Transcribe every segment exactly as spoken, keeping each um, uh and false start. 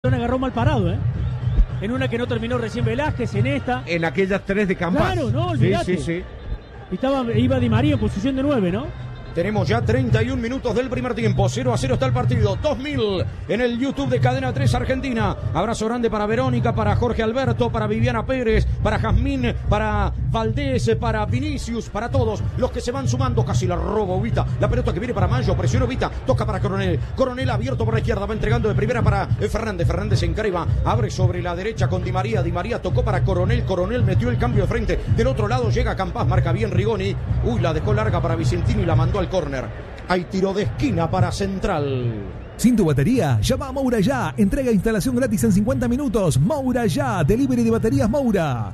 agarró mal parado, ¿eh? En una que no terminó recién Velázquez, en esta. En aquellas tres de Campas. Claro, no, olvidate. Sí, sí, sí. Estaba, iba Di María en posición de nueve, ¿no? Tenemos ya treinta y un minutos del primer tiempo. cero a cero está el partido. dos mil en el YouTube de Cadena tres Argentina. Abrazo grande para Verónica, para Jorge Alberto, para Viviana Pérez, para Jazmín, para Valdés, para Vinicius, para todos los que se van sumando. Casi la roba Ubita. La pelota que viene para Mayo. Presiona Ubita. Toca para Coronel. Coronel abierto por la izquierda. Va entregando de primera para Fernández. Fernández se encarga. Abre sobre la derecha con Di María. Di María tocó para Coronel. Coronel metió el cambio de frente. Del otro lado llega Campas. Marca bien Rigoni. Uy, la dejó larga para Vicentini y la mandó al córner. Hay tiro de esquina para Central. Sin tu batería, llama a Moura Ya. Entrega e instalación gratis en cincuenta minutos. Moura Ya. Delivery de baterías Moura.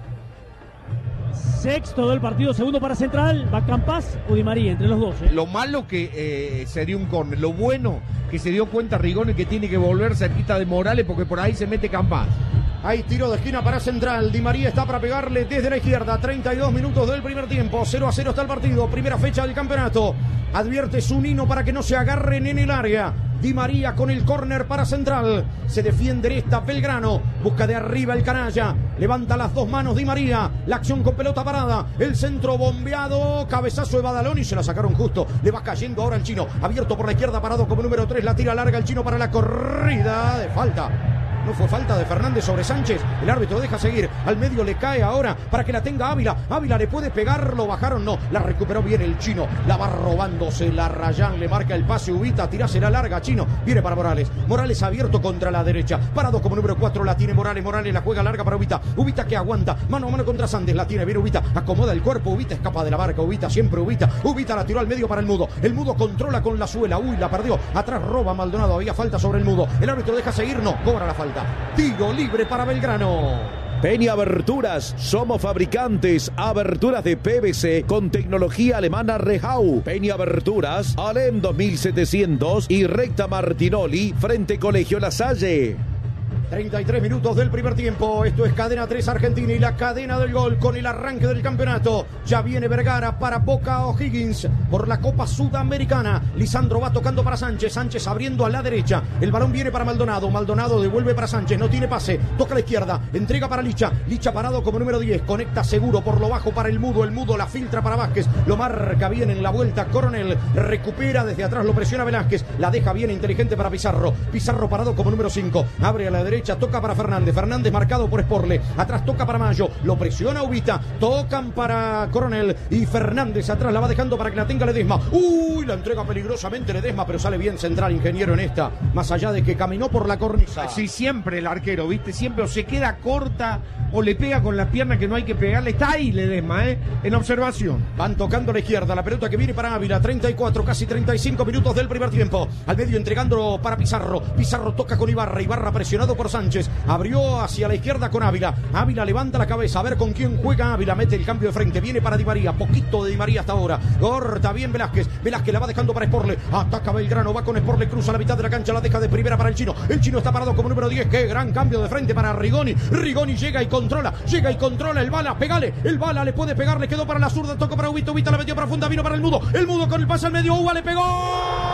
Sexto del partido, segundo para Central. ¿Va Campas o Di María? Entre los dos, ¿eh? Lo malo que eh, sería un córner. Lo bueno que se dio cuenta Rigoni que tiene que volver cerquita de Morales porque por ahí se mete Campas. Hay tiro de esquina para Central. Di María está para pegarle desde la izquierda. treinta y dos minutos del primer tiempo. cero a cero está el partido. Primera fecha del campeonato. Advierte Zunino para que no se agarren en el área. Di María con el córner para Central. Se defiende esta Belgrano. Busca de arriba el canalla. Levanta las dos manos Di María. La acción con pelota parada. El centro bombeado. Cabezazo de Badalón y se la sacaron justo. Le va cayendo ahora el chino. Abierto por la izquierda, parado como número tres. La tira larga el chino para la corrida de falta. No fue falta de Fernández sobre Sánchez. El árbitro deja seguir. Al medio le cae ahora para que la tenga Ávila. Ávila le puede pegar. Lo bajaron. No. La recuperó bien el chino. La va robándose la Rayán. Le marca el pase Ubita. Tirásela larga. Chino. Viene para Morales. Morales abierto contra la derecha. Parado como número cuatro. La tiene Morales. Morales la juega larga para Ubita. Ubita que aguanta. Mano a mano contra Sandes. La tiene bien Ubita. Acomoda el cuerpo. Ubita escapa de la barca. Ubita siempre Ubita. Ubita la tiró al medio para el Mudo. El Mudo controla con la suela. Uy, la perdió. Atrás roba Maldonado. Había falta sobre el Mudo. El árbitro deja seguir. No. Cobra la falta. Tiro libre para Belgrano. Peña Aberturas, somos fabricantes, aberturas de P V C con tecnología alemana Rehau. Peña Aberturas, Alem dos mil setecientos y Recta Martinoli, frente Colegio La Salle. treinta y tres minutos del primer tiempo. Esto es Cadena tres Argentina y la cadena del gol con el arranque del campeonato. Ya viene Vergara para Boca O'Higgins por la Copa Sudamericana. Lisandro va tocando para Sánchez. Sánchez abriendo a la derecha. El balón viene para Maldonado. Maldonado devuelve para Sánchez. No tiene pase. Toca a la izquierda. Entrega para Licha. Licha parado como número diez. Conecta seguro por lo bajo para el Mudo. El Mudo la filtra para Vázquez. Lo marca bien en la vuelta. Coronel recupera desde atrás. Lo presiona Velázquez. La deja bien inteligente para Pizarro. Pizarro parado como número cinco. Abre a la derecha. Toca para Fernández. Fernández marcado por Sporle. Atrás toca para Mayo. Lo presiona Ubita. Tocan para Coronel. Y Fernández atrás la va dejando para que la tenga Ledesma. Uy, la entrega peligrosamente Ledesma, pero sale bien Central, ingeniero, en esta. Más allá de que caminó por la cornisa. Sí, siempre el arquero, ¿viste? Siempre o se queda corta o le pega con la pierna que no hay que pegarle. Está ahí Ledesma, ¿eh? En observación. Van tocando a la izquierda. La pelota que viene para Ávila. treinta y cuatro, casi treinta y cinco minutos del primer tiempo. Al medio entregando para Pizarro. Pizarro toca con Ibarra. Ibarra presionado por Sánchez. Abrió hacia la izquierda con Ávila. Ávila levanta la cabeza. A ver con quién juega Ávila. Mete el cambio de frente. Viene para Di María. Poquito de Di María hasta ahora. Corta bien Velázquez. Velázquez la va dejando para Sporle. Ataca Belgrano. Va con Sporle. Cruza la mitad de la cancha. La deja de primera para el chino. El chino está parado como número diez. Qué gran cambio de frente para Rigoni. Rigoni llega y controla. Llega y controla. El bala. Pegale. El bala le puede pegar. Le quedó para la zurda. Toca para Ubita. Ubita la metió profunda. Vino para el Mudo. El Mudo con el pase al medio. Uva le pegó.